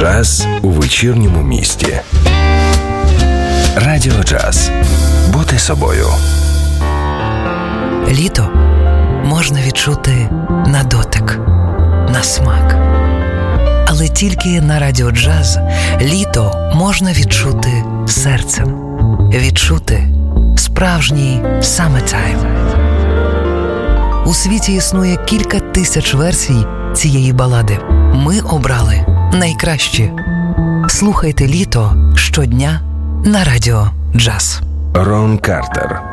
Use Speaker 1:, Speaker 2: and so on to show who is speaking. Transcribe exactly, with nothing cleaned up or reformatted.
Speaker 1: Джаз у вечірньому місті. Радіо Джаз. Бути собою.
Speaker 2: Літо можна відчути на дотик, на смак. Але тільки на Радіо Джаз літо можна відчути серцем. Відчути справжній summertime. У світі існує кілька тисяч версій цієї балади. Ми обрали найкращі. Слухайте літо щодня на Радіо Джаз.
Speaker 1: Рон Картер.